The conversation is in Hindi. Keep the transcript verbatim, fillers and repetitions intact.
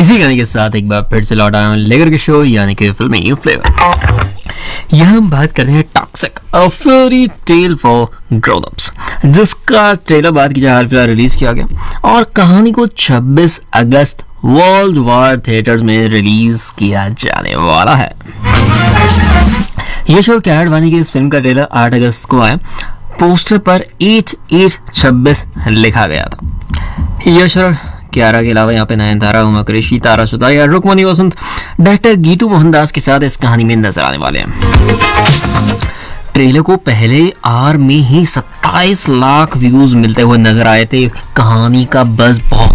इसी गाने के साथ एक बार फिर से लौट आया हूं लेकर के शो यानी कि फिल्मी फ्लेवर। यहाँ हम बात कर रहे हैं toxic a fairy tale for grown ups, जिसका ट्रेलर बात की जाए हाल फिलहाल रिलीज किया गया और कहानी को छब्बीस अगस्त वर्ल्ड वाइड थिएटर्स में रिलीज किया जाने वाला है। यश और कियारा आडवाणी की इस फिल्म का ट्रेलर आठ अगस्त को आया। पोस्टर पर आठ आठ छब्बीस लिखा गया था। यश और कियारा के अलावा यहाँ पे नयनतारा, उमा कुरैशी, तारा सुतारिया, रुक्मणी वसंत, डायरेक्टर गीतू मोहनदास के साथ इस कहानी में नजर आने वाले हैं। ट्रेलर को पहले आर में ही सत्ताईस लाख व्यूज मिलते हुए नजर आए थे। कहानी का बज़ बहुत